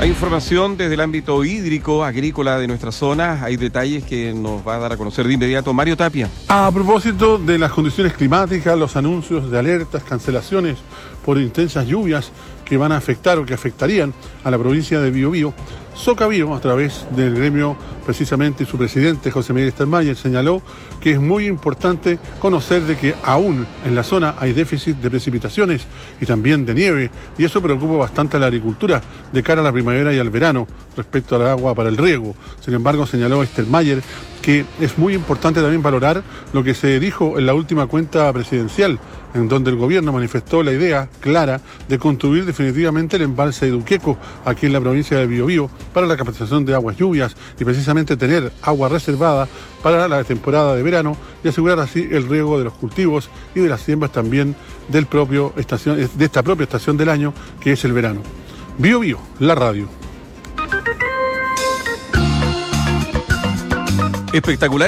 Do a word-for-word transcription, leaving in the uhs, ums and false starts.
Hay información desde el ámbito hídrico, agrícola de nuestra zona. Hay detalles que nos va a dar a conocer de inmediato Mario Tapia. A propósito de las condiciones climáticas, los anuncios de alertas, cancelaciones por intensas lluvias que van a afectar o que afectarían a la provincia de Biobío, Socavío, a través del gremio precisamente y su presidente José Miguel Stelmayer, señaló que es muy importante conocer de que aún en la zona hay déficit de precipitaciones y también de nieve, y eso preocupa bastante a la agricultura de cara a la primavera y al verano respecto al agua para el riego. Sin embargo, señaló Stelmayer que es muy importante también valorar lo que se dijo en la última cuenta presidencial, en donde el gobierno manifestó la idea clara de construir definitivamente el embalse de Duqueco, aquí en la provincia de Biobío, para la captación de aguas lluvias y precisamente tener agua reservada para la temporada de verano y asegurar así el riego de los cultivos y de las siembras también del propio estación, de esta propia estación del año, que es el verano. Biobío, la radio. Espectacular.